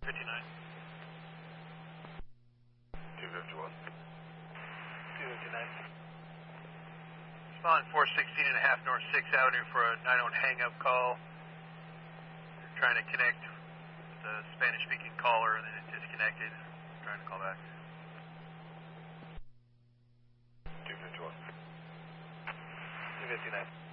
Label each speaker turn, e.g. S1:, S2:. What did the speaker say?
S1: 59.
S2: 251.
S1: 259. Respond 416 and a half North 6th Avenue for a 901 hang-up call. They're trying to connect with the Spanish-speaking caller and then it disconnected. Trying to call back.
S2: 251.
S1: 259.